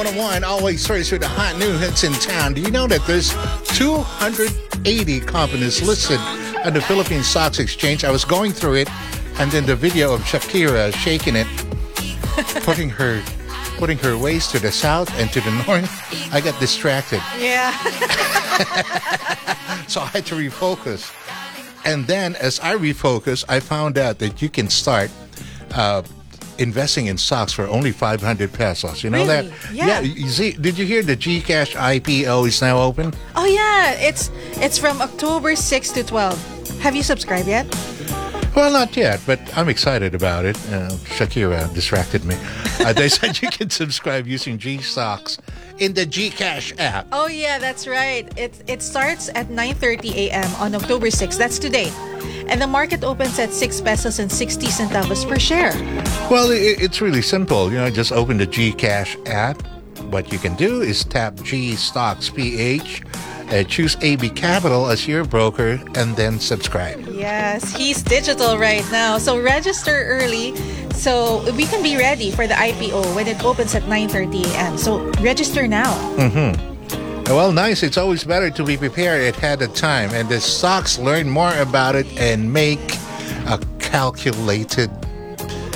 101 always starts with the hot new hits in town. Do you know that there's 280 companies listed on the Philippine Stocks Exchange? I was going through it, and then the video of Shakira shaking it, putting her waist to the south and to the north. I got distracted. Yeah. So I had to refocus. And then as I refocused, I found out that you can start investing in stocks for only 500 pesos. You know Really? that? Yeah. You see, did you hear the GCash IPO is now open? Oh yeah, it's from October 6 to 12. Have you subscribed yet? Well, not yet, but I'm excited about it. Shakira distracted me. They said you can subscribe using G Stocks in the GCash app. Oh yeah, that's right. It starts at 9:30 a.m. on October 6. That's today. And the market opens at 6 pesos and 60 centavos per share. Well, it's really simple. Just open the GCash app. What you can do is tap G Stocks PH, choose AB Capital as your broker, and then subscribe. Yes, he's digital right now. So register early so we can be ready for the IPO when it opens at 9:30 a.m. So register now. Well, nice. It's always better to be prepared ahead of time. And the stocks learn more about it and make a calculated